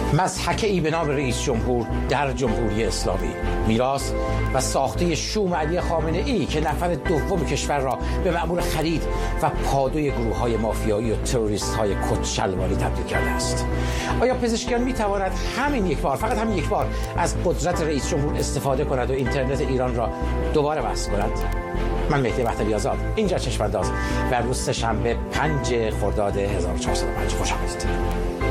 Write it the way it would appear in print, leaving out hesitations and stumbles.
مضحکه‌ای به نام رئیس جمهور در جمهوری اسلامی، میراث و ساخته شوم علی خامنه‌ای که نفر دوم کشور را به مأمور خرید و پادوی گروه‌های مافیایی و تروریست‌های کت‌شلواری تبدیل کرده است. آیا پزشکیان می‌تواند همین یک بار، فقط همین یک بار، از قدرت رئیس جمهور استفاده کند و اینترنت ایران را دوباره وصل کند؟ من مهدی مهدوی آزاد، اینجا چشم‌انداز و امروز سه‌شنبه 5 خرداد 1405. خوش آمدید.